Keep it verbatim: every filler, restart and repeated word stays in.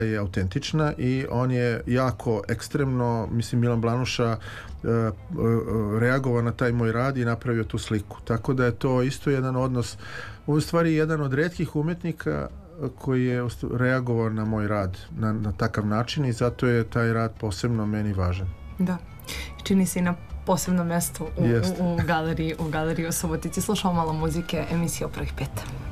je autentična i on je jako ekstremno, mislim Milan Blanuša uh, uh, reagovao na taj moj rad i napravio tu sliku. Tako da je to isto jedan odnos, u stvari jedan od retkih umetnika koji je reagovao na moj rad na, na takav način i zato je taj rad posebno meni važan. Da, čini se i na posebno mesto u, u, u galeriji u galeriji u Subotici. Slušamo malo muzike, emisija o prvih pet.